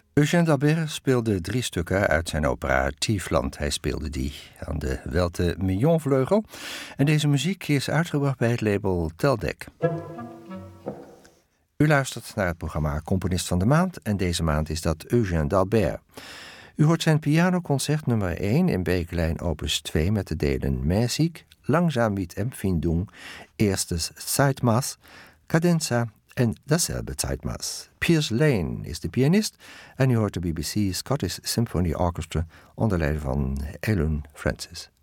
Eugène Dalbert speelde 3 stukken uit zijn opera Tiefland. Hij speelde die aan de Welte Millionvleugel. En deze muziek is uitgebracht bij het label Teldec. U luistert naar het programma Componist van de Maand en deze maand is dat Eugène Dalbert. U hoort zijn pianoconcert nummer 1 in B-klein opus 2 met de delen Mäßig, Langsam mit Empfindung, Erstes Zeitmaß, Cadenza en Dasselbe Zeitmaß. Piers Lane is de pianist en u hoort de BBC Scottish Symphony Orchestra onder leiding van Elun Francis.